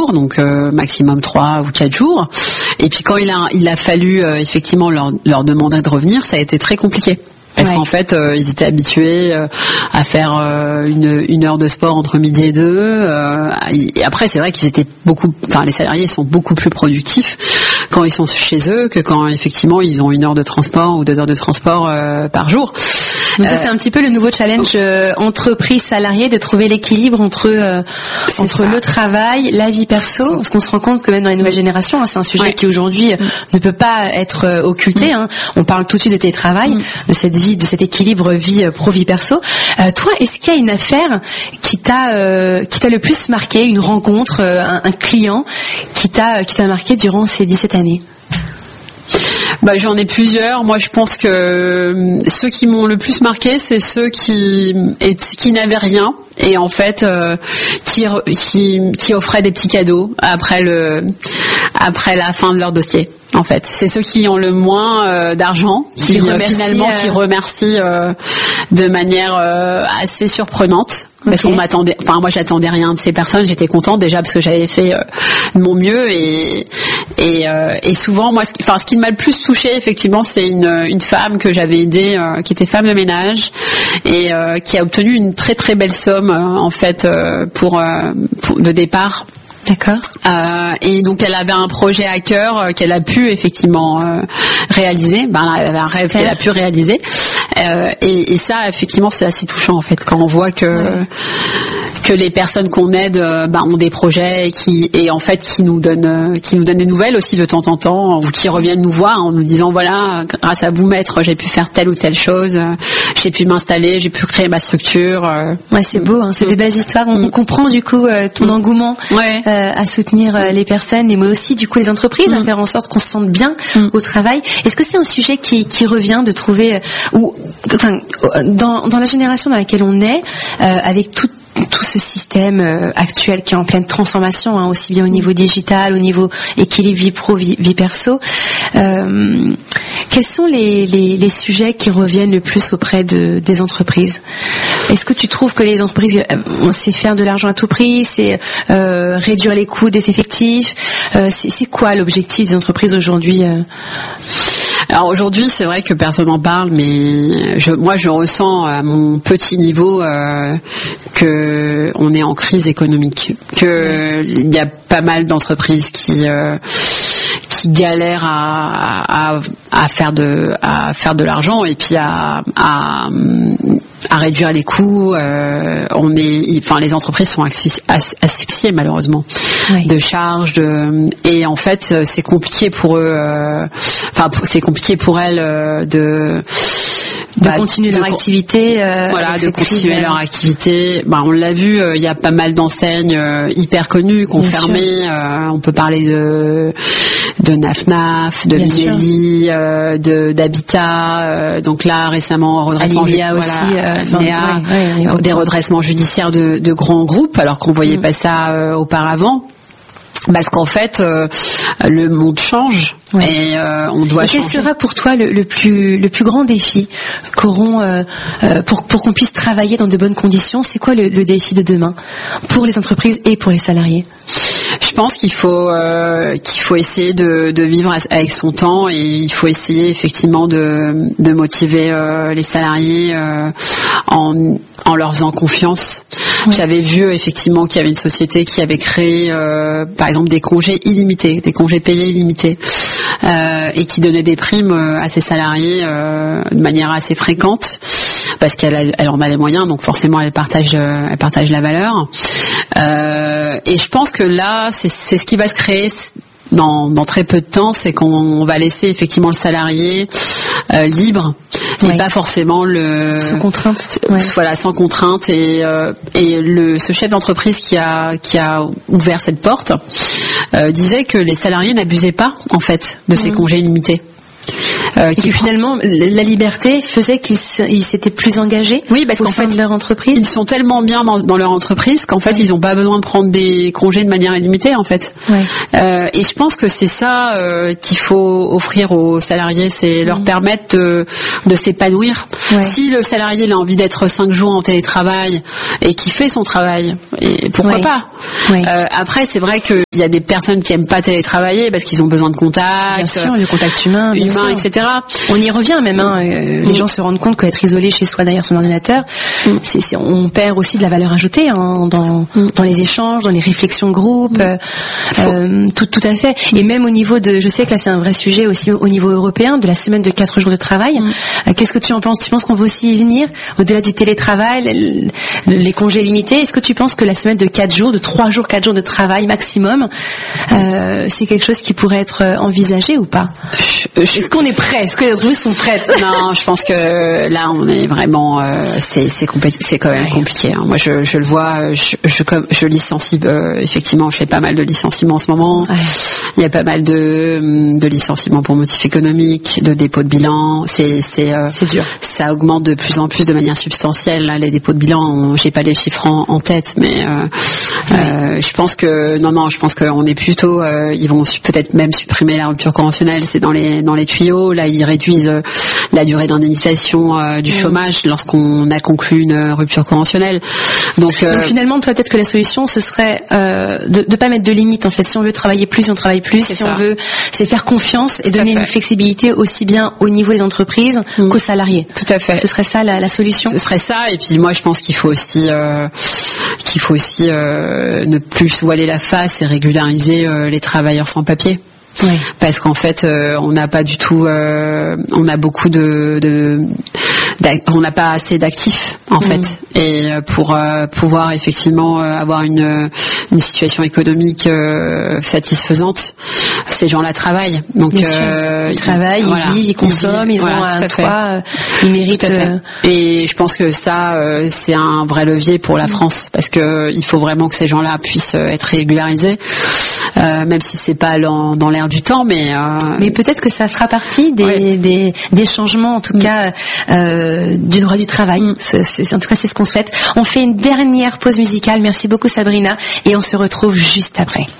jours, donc maximum 3 ou 4 jours. Et puis quand il a fallu effectivement leur demander de revenir, ça a été très compliqué. Parce qu'en fait, ils étaient habitués à faire une heure de sport entre midi et 2. Et après, c'est vrai qu'ils étaient les salariés sont beaucoup plus productifs quand ils sont chez eux que quand effectivement ils ont 1 heure de transport ou 2 heures de transport par jour. Donc ça, c'est un petit peu le nouveau challenge entreprise salariée, de trouver l'équilibre entre le travail, la vie perso, parce qu'on se rend compte que même dans les nouvelles générations, c'est un sujet qui aujourd'hui ne peut pas être occulté. On parle tout de suite de télétravail, de cet équilibre vie pro vie perso. Toi, est-ce qu'il y a une affaire qui t'a le plus marqué, une rencontre, un client qui t'a marqué durant ces 17 années? J'en ai plusieurs. Moi, je pense que ceux qui m'ont le plus marqué, c'est ceux qui n'avaient rien et en fait qui offraient des petits cadeaux après la fin de leur dossier. En fait, c'est ceux qui ont le moins d'argent qui remercient de manière assez surprenante. Parce qu'on m'attendait, moi j'attendais rien de ces personnes, j'étais contente déjà parce que j'avais fait de mon mieux et souvent moi ce qui m'a le plus touchée effectivement, c'est une femme que j'avais aidée qui était femme de ménage et qui a obtenu une très très belle somme en fait pour de départ. D'accord. Et donc elle avait un projet à cœur qu'elle a pu effectivement réaliser. Elle avait un rêve qu'elle a pu réaliser. Et ça, effectivement, c'est assez touchant en fait quand on voit que les personnes qu'on aide ont des projets qui nous donnent des nouvelles aussi de temps en temps, ou qui reviennent nous voir en nous disant voilà, grâce à vous maître, j'ai pu faire telle ou telle chose, j'ai pu m'installer, j'ai pu créer ma structure. Ouais, c'est beau, c'est des belles histoires. On comprend du coup ton engouement à soutenir les personnes et moi aussi du coup les entreprises, à faire en sorte qu'on se sente bien au travail. Est-ce que c'est un sujet qui revient de trouver dans la génération dans laquelle on est, avec tout ce système actuel qui est en pleine transformation, aussi bien au niveau digital, au niveau équilibre vie pro, vie perso, quels sont les sujets qui reviennent le plus auprès des entreprises? Est-ce que tu trouves que les entreprises, c'est faire de l'argent à tout prix, c'est réduire les coûts des effectifs, c'est quoi l'objectif des entreprises aujourd'hui? Alors aujourd'hui, c'est vrai que personne n'en parle, mais moi je ressens à mon petit niveau que on est en crise économique, que il y a pas mal d'entreprises qui galèrent à faire de l'argent et puis à réduire les coûts. Les entreprises sont asphyxiées malheureusement de charges, et en fait c'est compliqué pour eux. C'est compliqué pour elles de continuer leur activité. De continuer leur activité. On l'a vu, il y a pas mal d'enseignes hyper connues qui ont fermé. On peut parler de Naf, de Minelli, d'Habitat. Donc là récemment redressement des redressements judiciaires de grands groupes, alors qu'on voyait pas ça auparavant. Parce qu'en fait, le monde change et on doit changer. Quel sera pour toi le plus grand défi qu'auront pour qu'on puisse travailler dans de bonnes conditions? C'est quoi le défi de demain pour les entreprises et pour les salariés? Je pense qu'il faut essayer de vivre avec son temps, et il faut essayer effectivement de motiver les salariés en leur faisant confiance. J'avais vu effectivement qu'il y avait une société qui avait créé par exemple des congés illimités, des congés payés illimités, et qui donnait des primes à ses salariés de manière assez fréquente, parce qu'elle en a les moyens, donc forcément elle partage la valeur. Et je pense que là c'est ce qui va se créer dans très peu de temps, c'est qu'on va laisser effectivement le salarié libre et pas forcément sous contrainte. Sans contrainte, et ce chef d'entreprise qui a ouvert cette porte disait que les salariés n'abusaient pas en fait de ces congés illimités. qui finalement la liberté faisait qu'ils s'étaient plus engagés. Oui, parce qu'en fait, de leur entreprise. Ils sont tellement bien dans leur entreprise qu'en fait, ils n'ont pas besoin de prendre des congés de manière illimitée, en fait. Et je pense que c'est ça qu'il faut offrir aux salariés, c'est leur permettre de s'épanouir. Si le salarié il a envie d'être 5 jours en télétravail et qu'il fait son travail, et pourquoi pas. Après, c'est vrai qu'il y a des personnes qui aiment pas télétravailler parce qu'ils ont besoin de contact, bien sûr, le contact humain, etc. On y revient même. Les gens se rendent compte qu'être isolé chez soi derrière son ordinateur, on perd aussi de la valeur ajoutée dans les échanges, dans les réflexions de groupe, tout à fait. Et même au niveau je sais que là c'est un vrai sujet aussi au niveau européen, de la semaine de 4 jours de travail. Qu'est-ce que tu en penses? Tu penses qu'on va aussi y venir au-delà du télétravail, les congés limités? Est-ce que tu penses que la semaine de 4 jours, de 3 jours, 4 jours de travail maximum, c'est quelque chose qui pourrait être envisagé ou pas? Est-ce qu'on est prêt? Est-ce que les entreprises sont prêtes? Non, je pense que là on est vraiment c'est quand même compliqué. Hein. Moi je le vois, je licencie effectivement, je fais pas mal de licenciements en ce moment. Il y a pas mal de licenciements pour motif économique, de dépôt de bilan. C'est dur. Ça augmente de plus en plus de manière substantielle. Là, les dépôts de bilan, j'ai pas les chiffres en tête, mais je pense que je pense qu'on est plutôt, ils vont peut-être même supprimer la rupture conventionnelle. C'est dans les tuyaux. Là, ils réduisent la durée d'indemnisation du chômage lorsqu'on a conclu une rupture conventionnelle. Donc finalement, toi, peut-être que la solution, ce serait de pas mettre de limite. En fait, si on veut travailler plus, on travaille plus. Si on veut, c'est faire confiance et donner une flexibilité aussi bien au niveau des entreprises qu'aux salariés. Tout à fait. Ce serait ça la solution. Ce serait ça. Et puis moi, je pense qu'il faut aussi ne plus se voiler la face et régulariser les travailleurs sans papier. Parce qu'en fait, on n'a pas du tout, on a beaucoup on n'a pas assez d'actifs en fait, et pour pouvoir effectivement avoir une situation économique satisfaisante, ces gens-là travaillent. Donc ils travaillent, ils vivent, ils consomment, ils ont un toit, ils méritent. Et je pense que ça, c'est un vrai levier pour la France, parce que il faut vraiment que ces gens-là puissent être régularisés. Même si c'est pas dans l'air du temps, mais peut-être que ça fera partie des changements, en tout cas du droit du travail. En tout cas, c'est ce qu'on souhaite. On fait une dernière pause musicale. Merci beaucoup, Sabrina, et on se retrouve juste après.